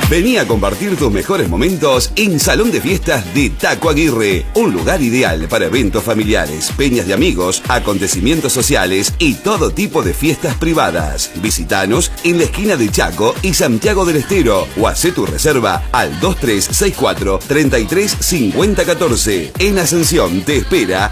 Vení a compartir tus mejores momentos en Salón de Fiestas de Taco Aguirre, un lugar ideal para eventos familiares, peñas de amigos, acontecimientos sociales y todo tipo de fiestas privadas. Visítanos en la esquina de Chaco y Santiago del Estero o hacé tu reserva al 2364 335014. En Ascensión te espera